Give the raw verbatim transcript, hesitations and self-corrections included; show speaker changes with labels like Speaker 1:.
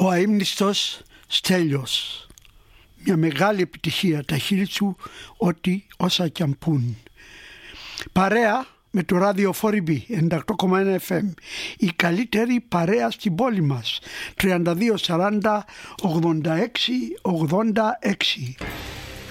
Speaker 1: Ο αείμνηστος Στέλιος. Μια μεγάλη επιτυχία τα χείλη του, ό,τι όσα κι αν πούν. Παρέα με το ράδιο Φοριμπή ενενήντα οκτώ κόμμα ένα εφ εμ. Η καλύτερη παρέα στην πόλη μας. τριάντα δύο σαράντα ογδόντα έξι ογδόντα έξι.